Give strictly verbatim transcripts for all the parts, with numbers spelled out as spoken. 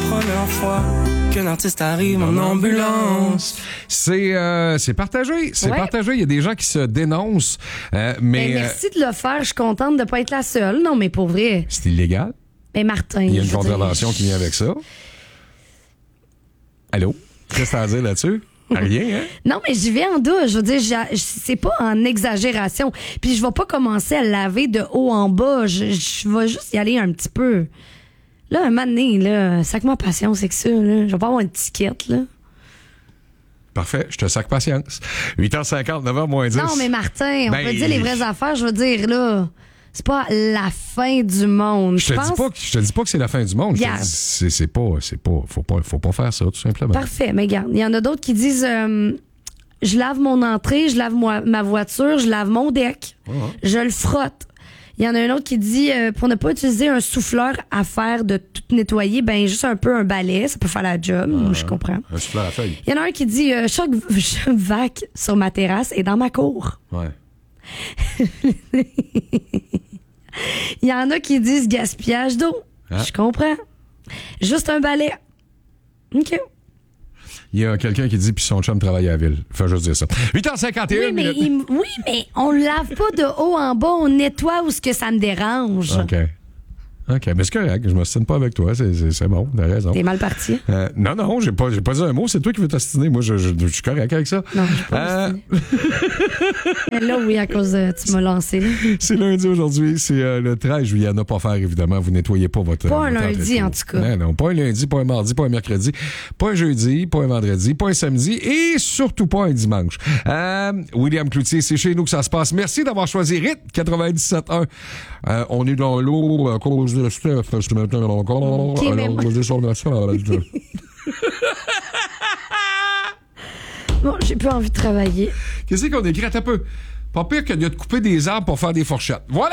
première fois qu'un artiste arrive en ambulance. C'est, euh, c'est partagé. C'est Ouais. partagé. Il y a des gens qui se dénoncent. Euh, mais Ben, merci de le faire. Je suis contente de ne pas être la seule. Non, mais pour vrai. euh, c'est illégal. Mais Martin. Il y a une je veux dire, contravention qui vient avec ça. Allô? Qu'est-ce que t'as à dire là-dessus? Rien, hein? Non, mais j'y vais en douce. Je veux dire, j'ai- c'est pas en exagération. Puis je vais pas commencer à laver de haut en bas. Je, je vais juste y aller un petit peu. Là, un moment donné, là, sac-moi patience, c'est que ça, là. Je vais pas avoir une tiquette, là. Parfait, je te sac patience. huit heures cinquante, neuf heures moins dix. Non, mais Martin, on Ben, peut dire les vraies affaires. Je veux dire, là, c'est pas la fin du monde. Je te, pense... dis pas que, je te dis pas que c'est la fin du monde. Je te Regarde. dis, c'est, c'est pas, c'est pas, faut pas, faut pas faire ça, tout simplement. Parfait, mais regarde, il y en a d'autres qui disent euh, je lave mon entrée, je lave moi, ma voiture, je lave mon deck, Ouais. je le frotte. Il y en a un autre qui dit euh, pour ne pas utiliser un souffleur à faire de tout nettoyer, ben juste un peu un balai, ça peut faire la job, moi, je comprends. Un souffleur à feuille. Il y en a un qui dit euh, chaque, chaque vac sur ma terrasse est dans ma cour. Ouais. Il y en a qui disent gaspillage d'eau. Ah. Je comprends. Juste un balai. OK. Il y a quelqu'un qui dit, puis son chum travaille à la ville. Faut juste dire ça. huit heures cinquante et un Oui, mais, minutes. il- oui, mais on lave pas de haut en bas, on nettoie où ce que ça me dérange. OK. OK, mais c'est correct. Je m'ostine pas avec toi. C'est, c'est, c'est bon. T'as raison. T'es mal parti. Euh, non, non, j'ai pas, j'ai pas dit un mot. C'est toi qui veux t'ostiner. Moi, je, je, je suis correct avec ça. Non, je suis pas Euh, Mais là, oui, à cause de... Tu m'as lancé. là. C'est lundi aujourd'hui. C'est euh, le treize juillet. À ne pas faire, évidemment. Vous nettoyez pas votre. Pas un votre lundi, entrée de en cour. tout cas. Non, non, pas un lundi, pas un mardi, pas un mercredi, pas un jeudi, pas un vendredi, pas un samedi et surtout pas un dimanche. Euh, William Cloutier, c'est chez nous que ça se passe. Merci d'avoir choisi R I T quatre-vingt-dix-sept un. Euh, on est dans l'eau à cause de Steph. Ce matin encore. Ok, mais Alors, moi- je dis sur le sol. Bon, j'ai plus envie de travailler. Qu'est-ce qu'on écrit? Attends un peu. Pas pire que de te couper des arbres pour faire des fourchettes. Voilà!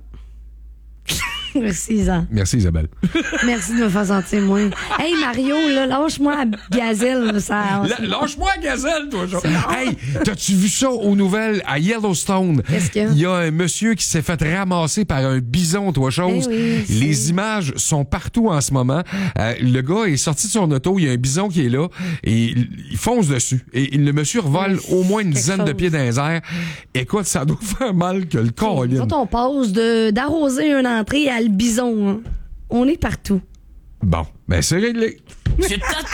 Six ans. Merci Isabelle. Merci de me faire sentir moins. Hey, Mario, là, lâche-moi la gazelle. Ça, La- Lâche-moi la gazelle, toi, genre. Hey, t'as-tu vu ça aux nouvelles à Yellowstone? Qu'est-ce qu'il y a? Il y a un monsieur qui s'est fait ramasser par un bison, toi, chose. Eh oui, Les c'est- images sont partout en ce moment. Euh, le gars est sorti de son auto, il y a un bison qui est là, et il, il fonce dessus. Et le monsieur revole Oui, au moins une quelque dizaine de chose. pieds dans les airs. Écoute, ça doit faire mal que le corps. Nous autres, on passe de, d'arroser une entrée à le bison. Hein. On est partout. Bon, ben c'est réglé. C'est